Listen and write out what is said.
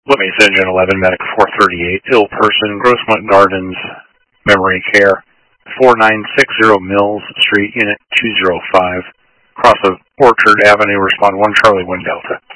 Whitney's Engine 11, Medic 438, ill person, Grossmont Gardens, memory care, 4960 Mills Street, Unit 205, cross of Orchard Avenue, respond 1 Charlie 1 Delta.